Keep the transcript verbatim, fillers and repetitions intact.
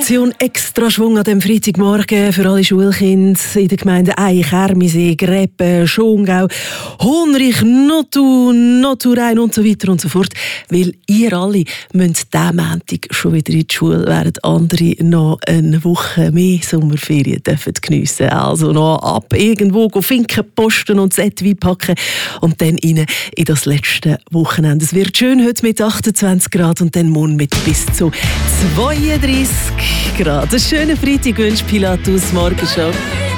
Aktion Extra Schwung an dem Freitagmorgen für alle Schulkinder in den Gemeinden Eich, Ermisee, Greppen, Schongau, Honrich, Notu, Noturein und so weiter und so fort. Weil ihr alle müsst diesen Montag schon wieder in die Schule, während andere noch eine Woche mehr Sommerferien dürfen geniessen. Also noch ab irgendwo Finken posten und das Etui packen und dann rein in das letzte Wochenende. Es wird schön heute mit achtundzwanzig Grad und dann morgen mit bis zu zweiunddreißig Grad. Einen schönen Freitag wünscht Pilatus Morgenshow.